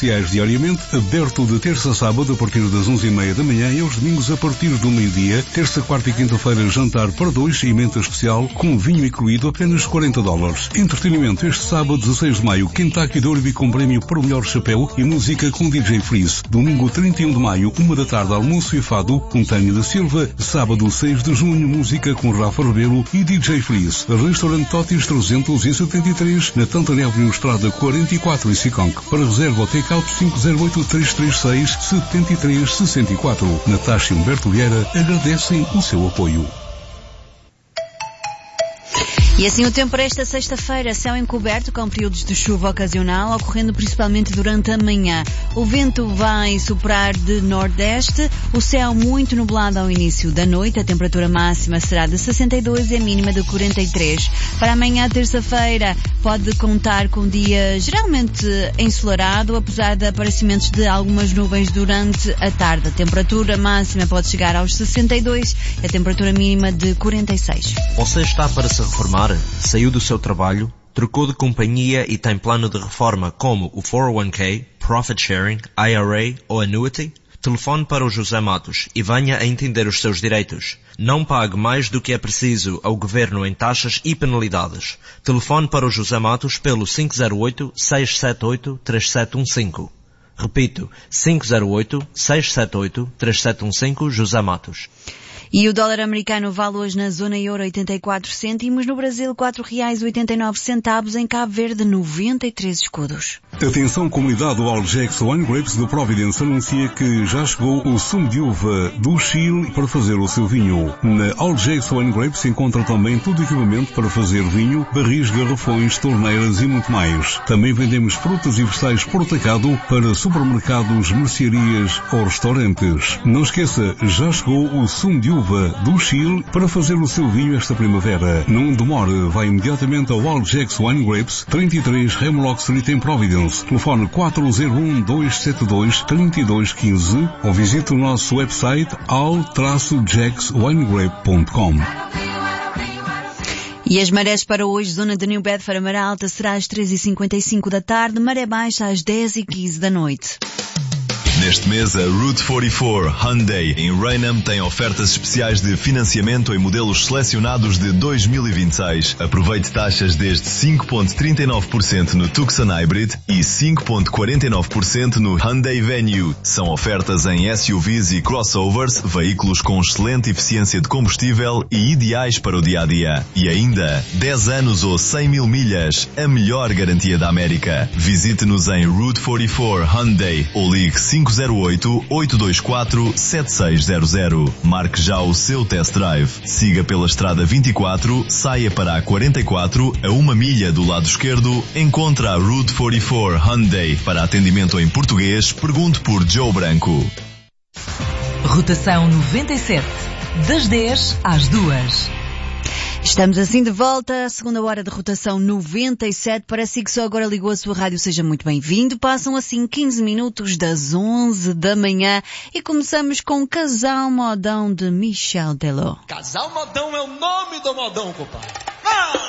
especiais diariamente, aberto de terça a sábado a partir das 11h30 da manhã e aos domingos a partir do meio-dia, terça, quarta e quinta-feira jantar para dois e menta especial com vinho incluído apenas $40. Entretenimento este sábado 16 de maio, Kentucky Derby com prémio para o melhor chapéu e música com DJ Freeze. Domingo 31 de maio, 1 da tarde, almoço e fado com Tânia da Silva. Sábado 6 de junho, música com Rafa Rebelo e DJ Freeze. Restaurante Totis 373 na Tantana Avenue Estrada 44 em Siconc. Para reserva, o take-out 508-336-7364. Natasha e Humberto Vieira agradecem o seu apoio. E assim o tempo para esta sexta-feira, céu encoberto com períodos de chuva ocasional, ocorrendo principalmente durante a manhã. O vento vai soprar de nordeste, o céu muito nublado ao início da noite, a temperatura máxima será de 62 e a mínima de 43. Para amanhã, terça-feira, pode contar com um dia geralmente ensolarado, apesar de aparecimentos de algumas nuvens durante a tarde. A temperatura máxima pode chegar aos 62 e a temperatura mínima de 46. Você está para se reformar? Saiu do seu trabalho, trocou de companhia e tem plano de reforma como o 401k, Profit Sharing, IRA ou Annuity? Telefone para o José Matos e venha a entender os seus direitos. Não pague mais do que é preciso ao governo em taxas e penalidades. Telefone para o José Matos pelo 508-678-3715. Repito, 508-678-3715, José Matos. E o dólar americano vale hoje na zona euro 84 cêntimos, no Brasil R$4,89, em Cabo Verde 93 escudos. Atenção comunidade, do Algex Wine Grapes do Providence anuncia que já chegou o sumo de uva do Chile para fazer o seu vinho. Na Algex Wine Grapes encontra também todo o equipamento para fazer vinho, barris, garrafões, torneiras e muito mais. Também vendemos frutas e vegetais por atacado para supermercados, mercearias ou restaurantes. Não esqueça, já chegou o sumo de uva do Chile para fazer o seu vinho esta primavera. Não demore, vai imediatamente ao Algex Wine Grapes, 33 Hemlock Street em Providence. Telefone 401-272-3215 ou visite o nosso website al-jackswinegrape.com. E as marés para hoje, zona de New Bedford, a maré alta será às 3h55 da tarde, maré baixa às 10h15 da noite. Neste mês, a Route 44 Hyundai em Raynham tem ofertas especiais de financiamento em modelos selecionados de 2026. Aproveite taxas desde 5,39% no Tucson Hybrid e 5,49% no Hyundai Venue. São ofertas em SUVs e crossovers, veículos com excelente eficiência de combustível e ideais para o dia-a-dia. E ainda, 10 anos ou 100 mil milhas, a melhor garantia da América. Visite-nos em Route 44 Hyundai ou ligue 508-824-7600. Marque já o seu test drive. Siga pela estrada 24, saia para a 44, a 1 milha do lado esquerdo, encontra a Route 44 Hyundai. Para atendimento em português, pergunte por Joe Branco. Rotação 97, das 10 às 2. Estamos assim de volta à segunda hora de rotação 97. Parece que só agora ligou a sua rádio, seja muito bem-vindo. Passam assim 15 minutos das 11 da manhã e começamos com Casal Modão de Michel Teló. Casal Modão é o nome do modão, compadre. Ah!